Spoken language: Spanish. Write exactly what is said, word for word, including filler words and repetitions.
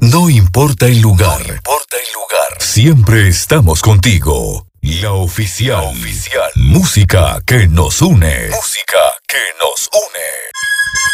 No importa el lugar. No importa el lugar. Siempre estamos contigo. La oficial. La oficial. Música que nos une. Música que nos une.